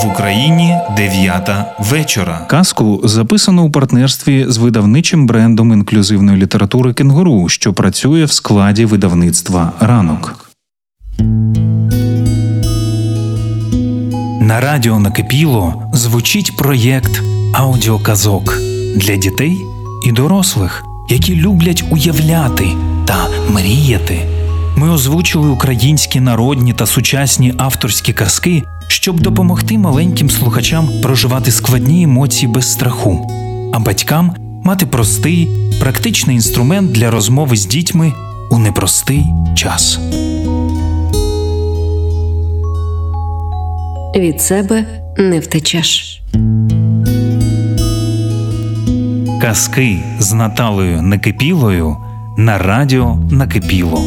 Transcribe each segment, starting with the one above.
В Україні 9 вечора. Казку записано у партнерстві з видавничим брендом інклюзивної літератури «Кенгуру», що працює в складі видавництва «Ранок». На радіо «Накипіло» звучить проєкт аудіоказок для дітей і дорослих, які люблять уявляти та мріяти. Ми озвучили українські народні та сучасні авторські казки, щоб допомогти маленьким слухачам проживати складні емоції без страху, а батькам мати простий, практичний інструмент для розмови з дітьми у непростий час. Від себе не втечеш. Казки з Наталею Накипілою на радіо «Накипіло».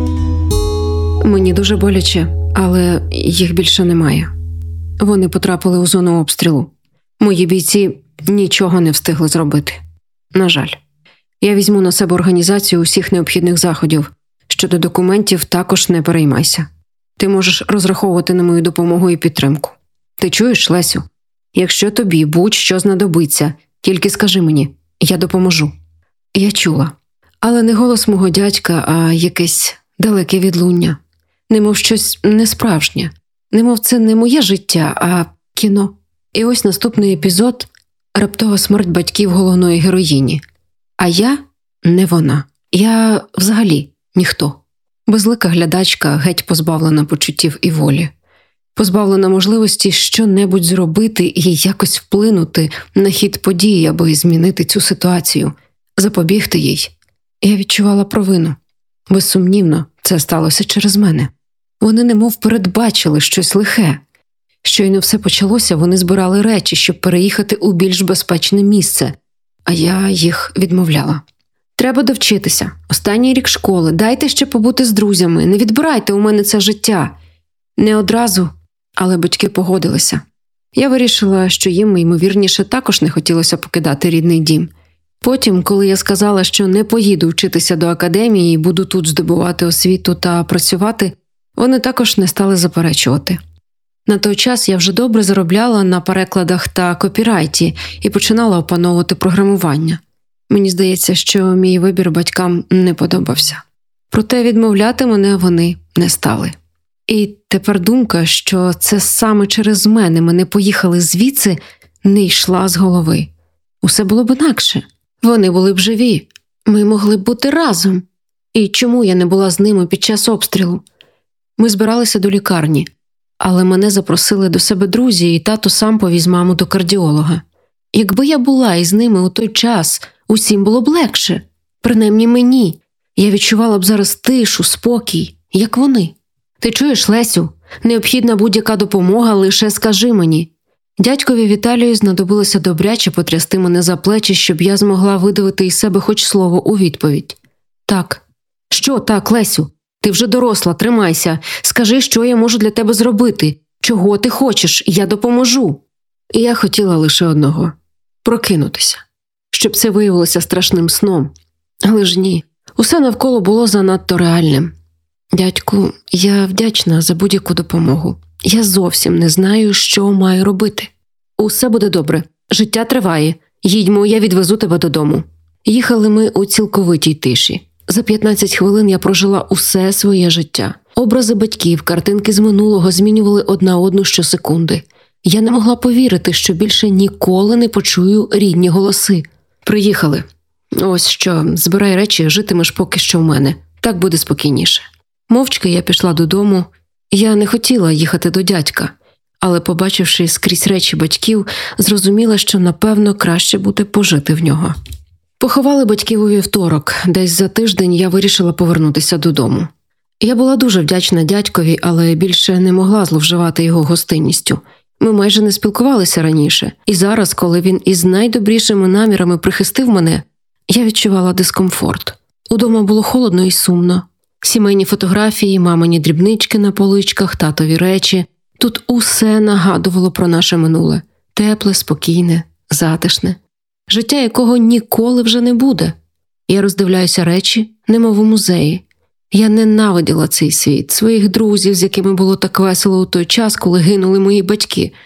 Мені дуже боляче, але їх більше немає. Вони потрапили у зону обстрілу. Мої бійці нічого не встигли зробити. На жаль. Я візьму на себе організацію усіх необхідних заходів. Щодо документів також не переймайся. Ти можеш розраховувати на мою допомогу і підтримку. Ти чуєш, Лесю? Якщо тобі будь-що знадобиться, тільки скажи мені, я допоможу. Я чула. Але не голос мого дядька, а якесь далеке відлуння. Немов щось несправжнє. Немов це не моє життя, а кіно. І ось наступний епізод – раптова смерть батьків головної героїні. А я не вона. Я взагалі ніхто. Безлика глядачка, геть позбавлена почуттів і волі. Позбавлена можливості що-небудь зробити і якось вплинути на хід подій, аби змінити цю ситуацію, запобігти їй. Я відчувала провину. Безсумнівно, це сталося через мене. Вони немов передбачили щось лихе. Щойно все почалося, вони збирали речі, щоб переїхати у більш безпечне місце, а я їх відмовляла. Треба довчитися. Останній рік школи. Дайте ще побути з друзями. Не відбирайте у мене це життя. Не одразу, але батьки погодилися. Я вирішила, що їм, ймовірніше, також не хотілося покидати рідний дім. Потім, коли я сказала, що не поїду вчитися до академії і буду тут здобувати освіту та працювати, вони також не стали заперечувати. На той час я вже добре заробляла на перекладах та копірайті і починала опановувати програмування. Мені здається, що мій вибір батькам не подобався. Проте відмовляти мене вони не стали. І тепер думка, що це саме через мене поїхали звідси, не йшла з голови. Усе було б інакше. Вони були б живі. Ми могли б бути разом. І чому я не була з ними під час обстрілу? Ми збиралися до лікарні, але мене запросили до себе друзі, і тато сам повіз маму до кардіолога. Якби я була із ними у той час, усім було б легше. Принаймні мені. Я відчувала б зараз тишу, спокій, як вони. Ти чуєш, Лесю? Необхідна будь-яка допомога, лише скажи мені. Дядькові Віталію знадобилося добряче потрясти мене за плечі, щоб я змогла видавити із себе хоч слово у відповідь. Так. Що так, Лесю? Ти вже доросла, тримайся. Скажи, що я можу для тебе зробити. Чого ти хочеш? Я допоможу. І я хотіла лише одного – прокинутися. Щоб це виявилося страшним сном. Але ж ні. Усе навколо було занадто реальним. Дядьку, я вдячна за будь-яку допомогу. Я зовсім не знаю, що маю робити. Усе буде добре. Життя триває. Їдьмо, я відвезу тебе додому. Їхали ми у цілковитій тиші. За 15 хвилин я прожила усе своє життя. Образи батьків, картинки з минулого змінювали одна одну щосекунди. Я не могла повірити, що більше ніколи не почую рідні голоси. Приїхали. Ось що, збирай речі, житимеш поки що в мене. Так буде спокійніше. Мовчки я пішла додому. Я не хотіла їхати до дядька, але, побачивши скрізь речі батьків, зрозуміла, що, напевно, краще буде пожити в нього. Поховали батьків у вівторок. Десь за тиждень я вирішила повернутися додому. Я була дуже вдячна дядькові, але більше не могла зловживати його гостинністю. Ми майже не спілкувалися раніше, і зараз, коли він із найдобрішими намірами прихистив мене, я відчувала дискомфорт. Удома було холодно і сумно. Сімейні фотографії, мамині дрібнички на поличках, татові речі. Тут усе нагадувало про наше минуле. Тепле, спокійне, затишне. Життя, якого ніколи вже не буде. Я роздивляюся речі, немов у музеї. Я ненавиділа цей світ, своїх друзів, з якими було так весело у той час, коли гинули мої батьки.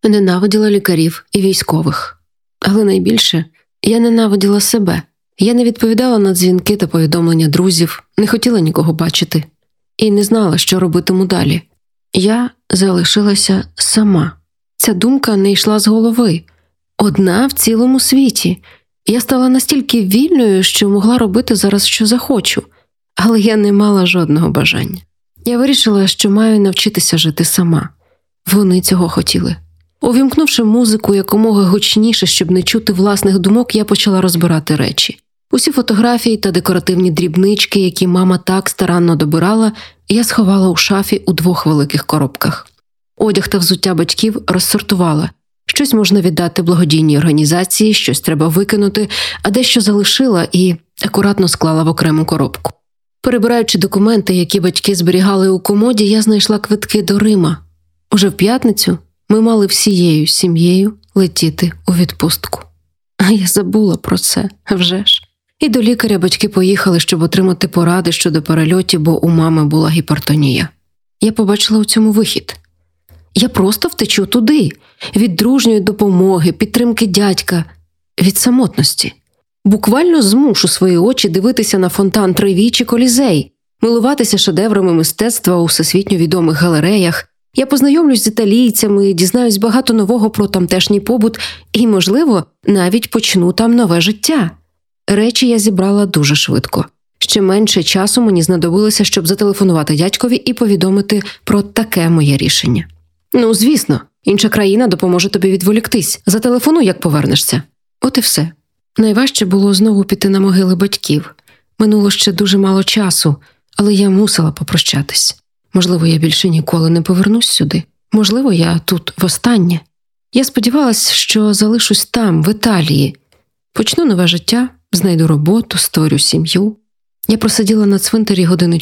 Ненавиділа лікарів і військових. Але найбільше я ненавиділа себе. Я не відповідала на дзвінки та повідомлення друзів, не хотіла нікого бачити. І не знала, що робитиму далі. Я залишилася сама. Ця думка не йшла з голови. Одна в цілому світі. Я стала настільки вільною, що могла робити зараз, що захочу. Але я не мала жодного бажання. Я вирішила, що маю навчитися жити сама. Вони цього хотіли. Увімкнувши музику якомога гучніше, щоб не чути власних думок, я почала розбирати речі. Усі фотографії та декоративні дрібнички, які мама так старанно добирала, я сховала у шафі у 2 великих коробках. Одяг та взуття батьків розсортувала. Щось можна віддати благодійній організації, щось треба викинути, а дещо залишила і акуратно склала в окрему коробку. Перебираючи документи, які батьки зберігали у комоді, я знайшла квитки до Рима. Уже в п'ятницю ми мали всією сім'єю летіти у відпустку. А я забула про це, вже ж. І до лікаря батьки поїхали, щоб отримати поради щодо перельотів, бо у мами була гіпертонія. Я побачила у цьому вихід. Я просто втечу туди, від дружньої допомоги, підтримки дядька, від самотності. Буквально змушу свої очі дивитися на фонтан Треві чи Колізей, милуватися шедеврами мистецтва у всесвітньо відомих галереях. Я познайомлюсь з італійцями, дізнаюсь багато нового про тамтешній побут і, можливо, навіть почну там нове життя. Речі я зібрала дуже швидко. Ще менше часу мені знадобилося, щоб зателефонувати дядькові і повідомити про таке моє рішення. Ну, звісно, інша країна допоможе тобі відволіктись. Зателефонуй, як повернешся. От і все. Найважче було знову піти на могили батьків. Минуло ще дуже мало часу, але я мусила попрощатись. Можливо, я більше ніколи не повернусь сюди. Можливо, я тут востаннє. Я сподівалась, що залишусь там, в Італії. Почну нове життя, знайду роботу, створю сім'ю. Я просиділа на цвинтарі 4 години.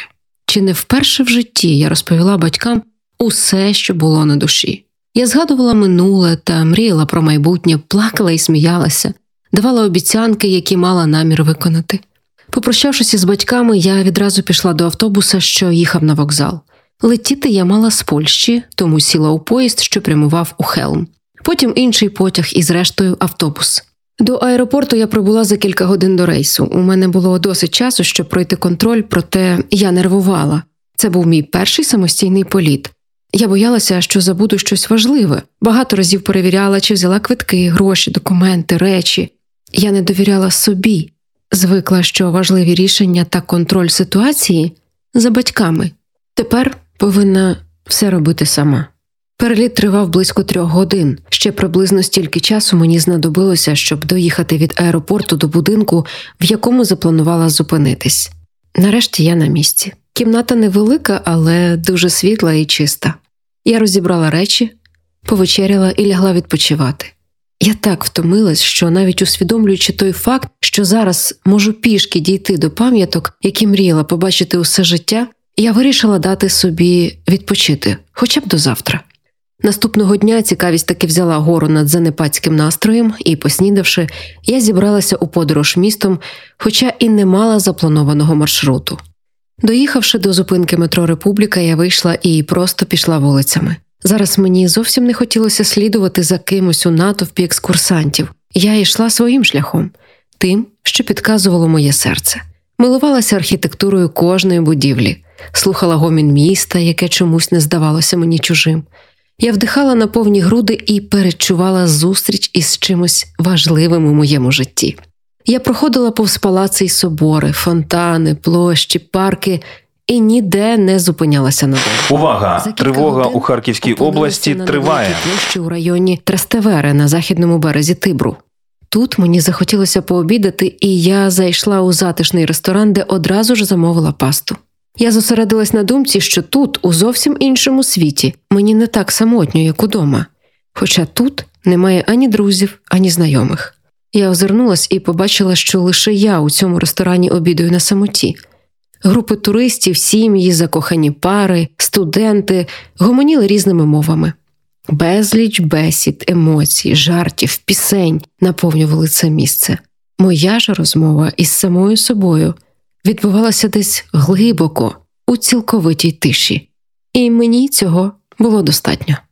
Чи не вперше в житті я розповіла батькам усе, що було на душі. Я згадувала минуле та мріяла про майбутнє, плакала і сміялася, давала обіцянки, які мала намір виконати. Попрощавшись із батьками, я відразу пішла до автобуса, що їхав на вокзал. Летіти я мала з Польщі, тому сіла у поїзд, що прямував у Хелм. Потім інший потяг і, зрештою, автобус. До аеропорту я прибула за кілька годин до рейсу. У мене було досить часу, щоб пройти контроль, проте я нервувала. Це був мій перший самостійний політ. Я боялася, що забуду щось важливе. Багато разів перевіряла, чи взяла квитки, гроші, документи, речі. Я не довіряла собі. Звикла, що важливі рішення та контроль ситуації за батьками. Тепер повинна все робити сама. Переліт тривав близько 3 годин. Ще приблизно стільки часу мені знадобилося, щоб доїхати від аеропорту до будинку, в якому запланувала зупинитись. Нарешті я на місці. Кімната невелика, але дуже світла і чиста. Я розібрала речі, повечеряла і лягла відпочивати. Я так втомилась, що навіть усвідомлюючи той факт, що зараз можу пішки дійти до пам'яток, які мріяла побачити усе життя, я вирішила дати собі відпочити, хоча б до завтра. Наступного дня цікавість таки взяла гору над занепадським настроєм і, поснідавши, я зібралася у подорож містом, хоча і не мала запланованого маршруту. Доїхавши до зупинки метро «Републіка», я вийшла і просто пішла вулицями. Зараз мені зовсім не хотілося слідувати за кимось у натовпі екскурсантів. Я йшла своїм шляхом, тим, що підказувало моє серце. Милувалася архітектурою кожної будівлі, слухала гомін міста, яке чомусь не здавалося мені чужим. Я вдихала на повні груди і передчувала зустріч із чимось важливим у моєму житті. Я проходила повз палаци й собори, фонтани, площі, парки і ніде не зупинялася надовго. Увага! Тривога у Харківській області триває. Площі у районі Трастевере на західному березі Тибру. Тут мені захотілося пообідати, і я зайшла у затишний ресторан, де одразу ж замовила пасту. Я зосередилась на думці, що тут, у зовсім іншому світі, мені не так самотньо, як удома. Хоча тут немає ані друзів, ані знайомих. Я озирнулась і побачила, що лише я у цьому ресторані обідаю на самоті. Групи туристів, сім'ї, закохані пари, студенти гомоніли різними мовами. Безліч бесід, емоцій, жартів, пісень наповнювали це місце. Моя ж розмова із самою собою відбувалася десь глибоко, у цілковитій тиші. І мені цього було достатньо.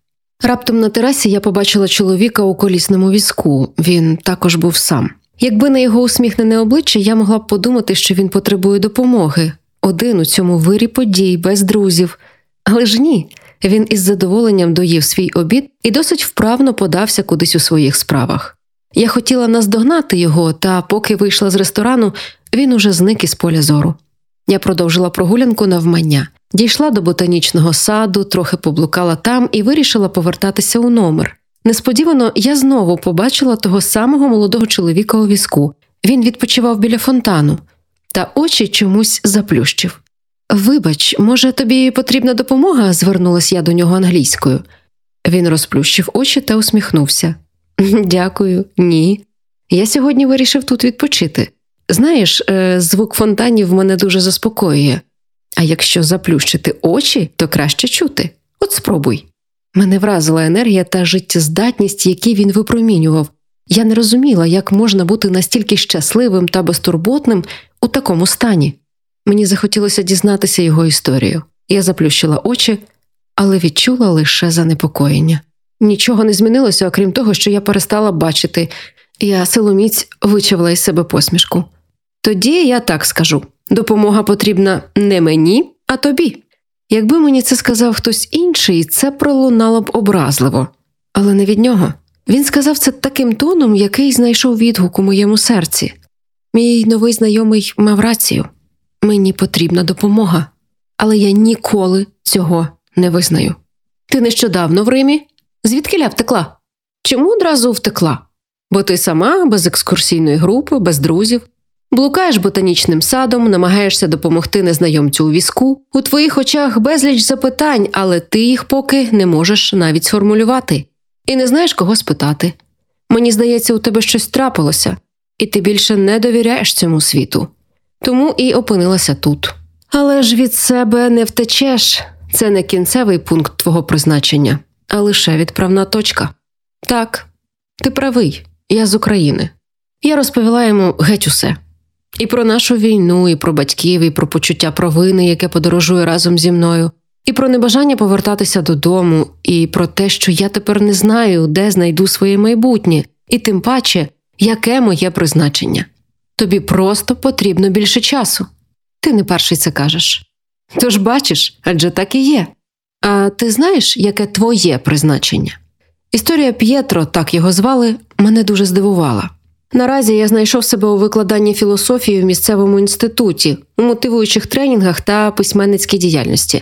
Раптом на терасі я побачила чоловіка у колісному візку. Він також був сам. Якби на його усміхнене обличчя, я могла б подумати, що він потребує допомоги. Один у цьому вирі подій, без друзів. Але ж ні. Він із задоволенням доїв свій обід і досить вправно подався кудись у своїх справах. Я хотіла наздогнати його, та поки вийшла з ресторану, він уже зник із поля зору. Я продовжила прогулянку навмання. Дійшла до ботанічного саду, трохи поблукала там і вирішила повертатися у номер. Несподівано я знову побачила того самого молодого чоловіка у візку. Він відпочивав біля фонтану, та очі чомусь заплющив. «Вибач, може, тобі потрібна допомога?» – звернулась я до нього англійською. Він розплющив очі та усміхнувся. «Дякую, ні. Я сьогодні вирішив тут відпочити. Знаєш, звук фонтанів мене дуже заспокоює. А якщо заплющити очі, то краще чути. От спробуй». Мене вразила енергія та життєздатність, які він випромінював. Я не розуміла, як можна бути настільки щасливим та безтурботним у такому стані. Мені захотілося дізнатися його історію. Я заплющила очі, але відчула лише занепокоєння. Нічого не змінилося, окрім того, що я перестала бачити. Я силоміць вичавила із себе посмішку. «Тоді я так скажу. Допомога потрібна не мені, а тобі». Якби мені це сказав хтось інший, це пролунало б образливо. Але не від нього. Він сказав це таким тоном, який знайшов відгук у моєму серці. Мій новий знайомий мав рацію. Мені потрібна допомога. Але я ніколи цього не визнаю. Ти нещодавно в Римі? Звідкиля втекла? Чому одразу втекла? Бо ти сама, без екскурсійної групи, без друзів. Блукаєш ботанічним садом, намагаєшся допомогти незнайомцю у візку. У твоїх очах безліч запитань, але ти їх поки не можеш навіть сформулювати. І не знаєш, кого спитати. Мені здається, у тебе щось трапилося, і ти більше не довіряєш цьому світу. Тому і опинилася тут. Але ж від себе не втечеш. Це не кінцевий пункт твого призначення, а лише відправна точка. Так, ти правий, я з України. Я розповіла йому геть усе. І про нашу війну, і про батьків, і про почуття провини, яке подорожує разом зі мною, і про небажання повертатися додому, і про те, що я тепер не знаю, де знайду своє майбутнє, і тим паче, яке моє призначення. Тобі просто потрібно більше часу. Ти не перший це кажеш. Тож бачиш, адже так і є. А ти знаєш, яке твоє призначення? Історія П'єтро, так його звали, мене дуже здивувала. Наразі я знайшов себе у викладанні філософії в місцевому інституті, у мотивуючих тренінгах та письменницькій діяльності.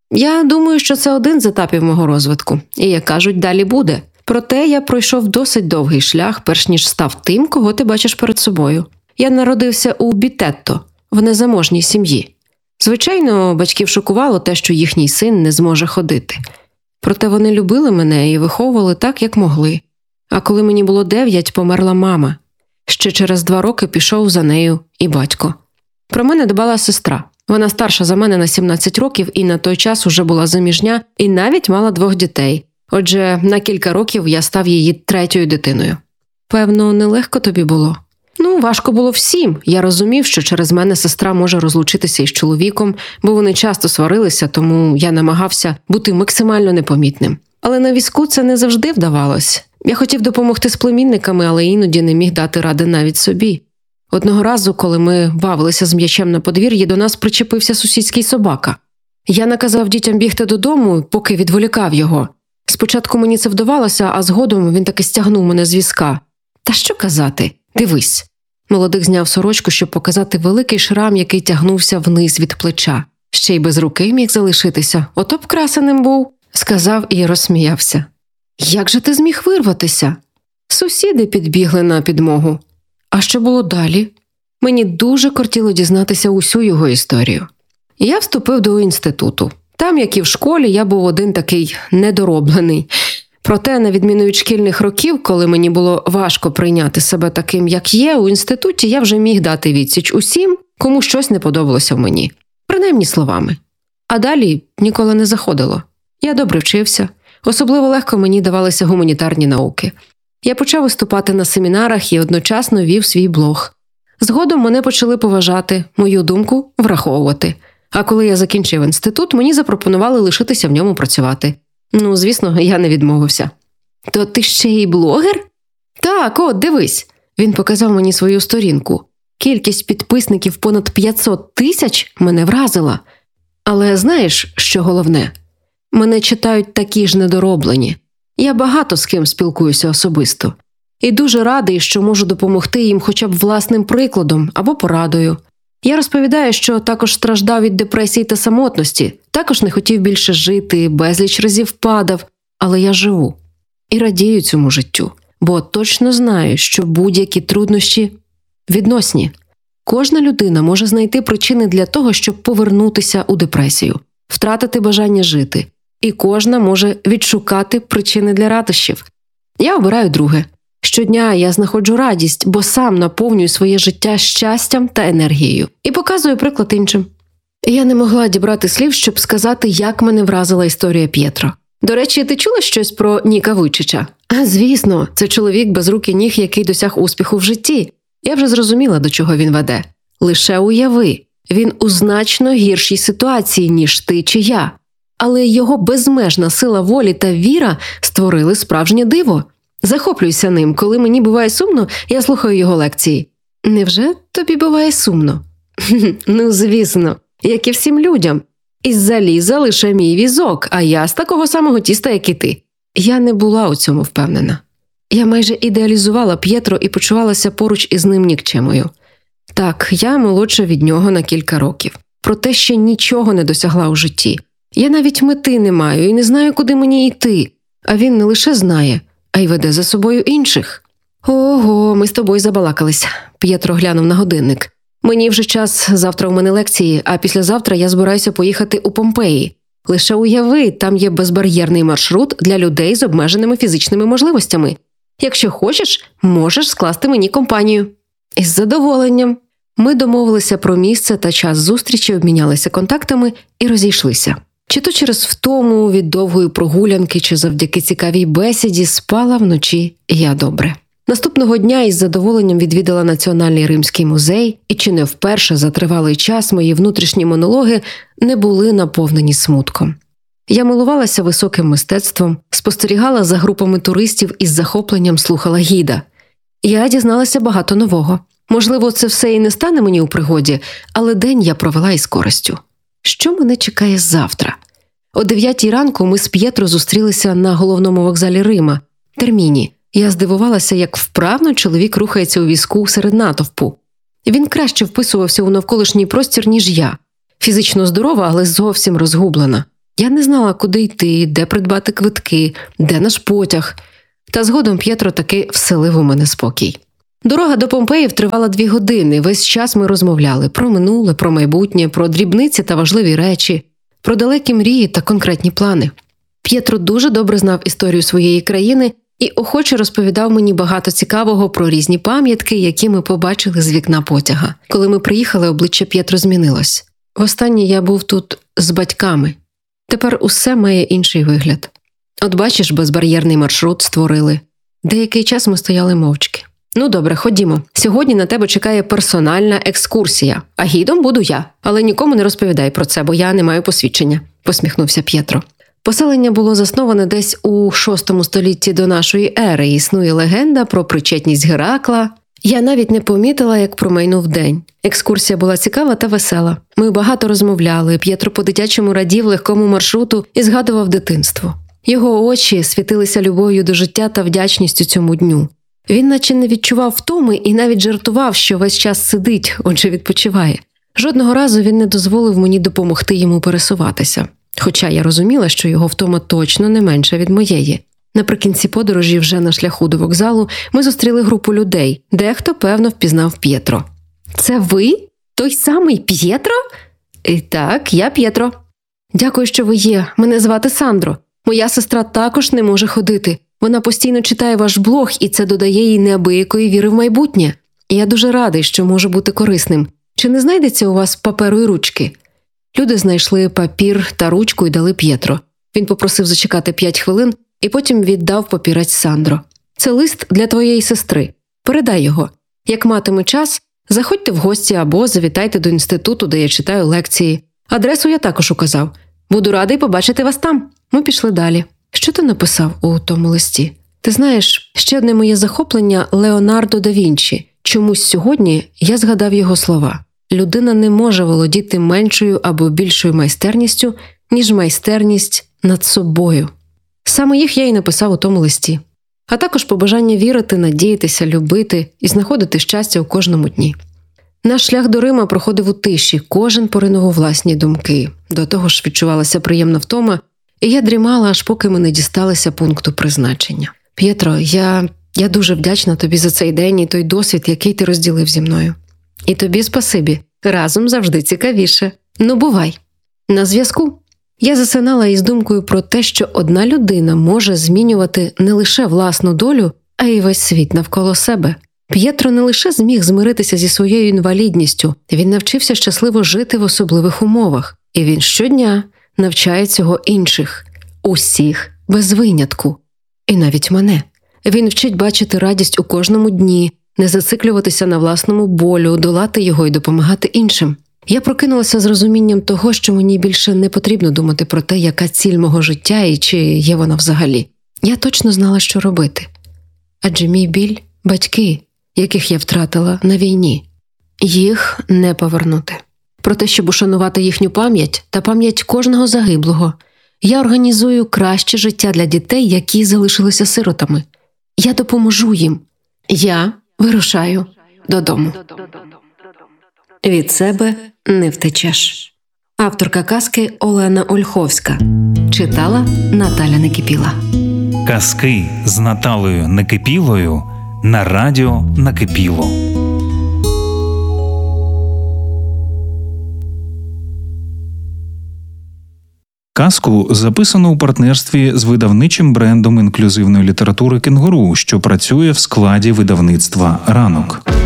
Я думаю, що це один з етапів мого розвитку, і, як кажуть, далі буде. Проте я пройшов досить довгий шлях, перш ніж став тим, кого ти бачиш перед собою. Я народився у Бітетто, в незаможній сім'ї. Звичайно, батьків шокувало те, що їхній син не зможе ходити. Проте вони любили мене і виховували так, як могли. А коли мені було 9, померла мама. Ще через 2 роки пішов за нею і батько. Про мене дбала сестра. Вона старша за мене на 17 років і на той час уже була заміжня і навіть мала 2 дітей. Отже, на кілька років я став її 3-ю дитиною. Певно, нелегко тобі було? Важко було всім. Я розумів, що через мене сестра може розлучитися із чоловіком, бо вони часто сварилися, тому я намагався бути максимально непомітним. Але на візку це не завжди вдавалось. Я хотів допомогти з племінниками, але іноді не міг дати ради навіть собі. Одного разу, коли ми бавилися з м'ячем на подвір'ї, до нас причепився сусідський собака. Я наказав дітям бігти додому, поки відволікав його. Спочатку мені це вдавалося, а згодом він таки стягнув мене з візка. Та що казати? Дивись. Молодик зняв сорочку, щоб показати великий шрам, який тягнувся вниз від плеча. Ще й без руки міг залишитися. Ото б красеним був, сказав і розсміявся. Як же ти зміг вирватися? Сусіди підбігли на підмогу. А що було далі? Мені дуже кортіло дізнатися усю його історію. Я вступив до інституту. Там, як і в школі, я був один такий недороблений. Проте, на відміну від шкільних років, коли мені було важко прийняти себе таким, як є, у інституті я вже міг дати відсіч усім, кому щось не подобалося в мені. Принаймні словами. А далі ніколи не заходило. Я добре вчився. Особливо легко мені давалися гуманітарні науки. Я почав виступати на семінарах і одночасно вів свій блог. Згодом мене почали поважати, мою думку враховувати. А коли я закінчив інститут, мені запропонували лишитися в ньому працювати. Ну, звісно, я не відмовився. То ти ще й блогер? Так, от, дивись. Він показав мені свою сторінку. Кількість підписників понад 500 тисяч мене вразила. Але знаєш, що головне? Мене читають такі ж недороблені. Я багато з ким спілкуюся особисто. І дуже радий, що можу допомогти їм хоча б власним прикладом або порадою. Я розповідаю, що також страждав від депресії та самотності, також не хотів більше жити, безліч разів падав, але я живу. І радію цьому життю, бо точно знаю, що будь-які труднощі відносні. Кожна людина може знайти причини для того, щоб повернутися у депресію, втратити бажання жити. І кожна може відшукати причини для радощів. Я обираю друге. Щодня я знаходжу радість, бо сам наповнюю своє життя щастям та енергією. І показую приклад іншим. Я не могла дібрати слів, щоб сказати, як мене вразила історія П'єтро. До речі, ти чула щось про Ніка Вуйчича? Звісно, це чоловік без рук і ніг, який досяг успіху в житті. Я вже зрозуміла, до чого він веде. Лише уяви, він у значно гіршій ситуації, ніж ти чи я. Але його безмежна сила волі та віра створили справжнє диво. Захоплююся ним. Коли мені буває сумно, я слухаю його лекції. Невже тобі буває сумно? Ну, звісно, як і всім людям. Із заліза лише мій візок, а я з такого самого тіста, як і ти. Я не була у цьому впевнена. Я майже ідеалізувала П'єтро і почувалася поруч із ним нікчемою. Так, я молодша від нього на кілька років. Проте ще нічого не досягла у житті. Я навіть мети не маю і не знаю, куди мені йти. А він не лише знає, а й веде за собою інших. Ого, ми з тобою забалакались. П'єтро глянув на годинник. Мені вже час, завтра у мене лекції, а післязавтра я збираюся поїхати у Помпеї. Лише уяви, там є безбар'єрний маршрут для людей з обмеженими фізичними можливостями. Якщо хочеш, можеш скласти мені компанію. Із задоволенням. Ми домовилися про місце та час зустрічі, обмінялися контактами і розійшлися. Чи то через втому від довгої прогулянки, чи завдяки цікавій бесіді спала вночі я добре. Наступного дня із задоволенням відвідала Національний Римський музей, і чи не вперше за тривалий час мої внутрішні монологи не були наповнені смутком. Я милувалася високим мистецтвом, спостерігала за групами туристів і з захопленням слухала гіда. Я дізналася багато нового. Можливо, це все і не стане мені у пригоді, але день я провела із користю. Що мене чекає завтра? О 9 ранку ми з П'єтро зустрілися на головному вокзалі Рима – Терміні. Я здивувалася, як вправно чоловік рухається у візку серед натовпу. Він краще вписувався у навколишній простір, ніж я. Фізично здорова, але зовсім розгублена. Я не знала, куди йти, де придбати квитки, де наш потяг. Та згодом П'єтро таки вселив у мене спокій. Дорога до Помпеїв тривала 2 години. Весь час ми розмовляли про минуле, про майбутнє, про дрібниці та важливі речі, про далекі мрії та конкретні плани. П'єтро дуже добре знав історію своєї країни і охоче розповідав мені багато цікавого про різні пам'ятки, які ми побачили з вікна потяга. Коли ми приїхали, обличчя П'єтро змінилось. Востаннє я був тут з батьками. Тепер усе має інший вигляд. От бачиш, безбар'єрний маршрут створили. Деякий час ми стояли мовчки. Ну добре, ходімо. Сьогодні на тебе чекає персональна екскурсія, а гідом буду я. Але нікому не розповідай про це, бо я не маю посвідчення, посміхнувся П'єтро. Поселення було засноване десь у VI столітті до нашої ери. Існує легенда про причетність Геракла. Я навіть не помітила, як промайнув день. Екскурсія була цікава та весела. Ми багато розмовляли, П'єтро по-дитячому радів легкому маршруту і згадував дитинство. Його очі світилися любов'ю до життя та вдячністю цьому дню. Він наче не відчував втоми і навіть жартував, що весь час сидить, отже відпочиває. Жодного разу він не дозволив мені допомогти йому пересуватися. Хоча я розуміла, що його втома точно не менша від моєї. Наприкінці подорожі, вже на шляху до вокзалу, ми зустріли групу людей. Дехто, певно, впізнав П'єтро. «Це ви? Той самий П'єтро?» «Так, я П'єтро». «Дякую, що ви є. Мене звати Сандро. Моя сестра також не може ходити. Вона постійно читає ваш блог, і це додає їй неабиякої віри в майбутнє. І я дуже радий, що можу бути корисним. Чи не знайдеться у вас паперу і ручки?» Люди знайшли папір та ручку і дали П'єтро. Він попросив зачекати 5 хвилин і потім віддав папірець Сандро. «Це лист для твоєї сестри. Передай його. Як матиме час, заходьте в гості або завітайте до інституту, де я читаю лекції. Адресу я також указав. Буду радий побачити вас там». Ми пішли далі. Що ти написав у тому листі? Ти знаєш, ще одне моє захоплення – Леонардо да Вінчі. Чомусь сьогодні я згадав його слова. Людина не може володіти меншою або більшою майстерністю, ніж майстерність над собою. Саме їх я й написав у тому листі. А також побажання вірити, надіятися, любити і знаходити щастя у кожному дні. Наш шлях до Рима проходив у тиші, кожен поринув у власні думки. До того ж відчувалася приємна втома, і я дрімала, аж поки ми не дісталися пункту призначення. П'єтро, я дуже вдячна тобі за цей день і той досвід, який ти розділив зі мною. І тобі спасибі. Разом завжди цікавіше. Ну, бувай. На зв'язку. Я засинала із думкою про те, що одна людина може змінювати не лише власну долю, а й весь світ навколо себе. П'єтро не лише зміг змиритися зі своєю інвалідністю, він навчився щасливо жити в особливих умовах. І він щодня навчає цього інших. Усіх, без винятку. І навіть мене. Він вчить бачити радість у кожному дні, не зациклюватися на власному болю, долати його і допомагати іншим. Я прокинулася з розумінням того, що мені більше не потрібно думати про те, яка ціль мого життя і чи є вона взагалі. Я точно знала, що робити. Адже мій біль – батьки, яких я втратила на війні. Їх не повернути. Про те, щоб ушанувати їхню пам'ять та пам'ять кожного загиблого, я організую краще життя для дітей, які залишилися сиротами. Я допоможу їм. Я вирушаю додому. Від себе не втечеш. Авторка казки Олена Ольховська. Читала Наталя Некипіла. Казки з Наталею Некипілою на радіо Накипіло. Казку записано у партнерстві з видавничим брендом інклюзивної літератури «Кенгуру», що працює в складі видавництва «Ранок».